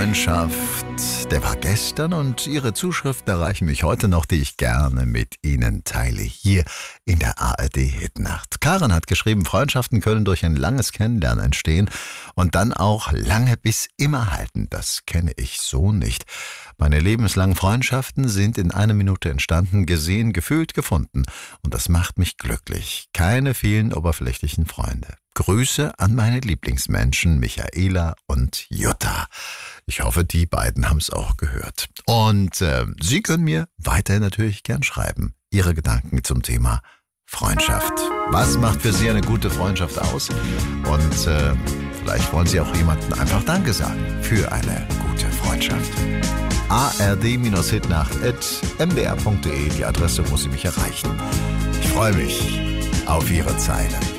Freundschaft, der war gestern und Ihre Zuschriften erreichen mich heute noch, die ich gerne mit Ihnen teile, hier in der ARD Hitnacht. Karen hat geschrieben, Freundschaften können durch ein langes Kennenlernen entstehen und dann auch lange bis immer halten. Das kenne ich so nicht. Meine lebenslangen Freundschaften sind in einer Minute entstanden, gesehen, gefühlt, gefunden. Und das macht mich glücklich. Keine vielen oberflächlichen Freunde. Grüße an meine Lieblingsmenschen Michaela und Jutta. Ich hoffe, die beiden haben es auch gehört. Und Sie können mir weiterhin natürlich gern schreiben. Ihre Gedanken zum Thema Freundschaft. Was macht für Sie eine gute Freundschaft aus? Und vielleicht wollen Sie auch jemandem einfach Danke sagen für eine gute Freundschaft. ard-hitnacht@mdr.de, die Adresse, wo Sie mich erreichen. Ich freue mich auf Ihre Zeilen.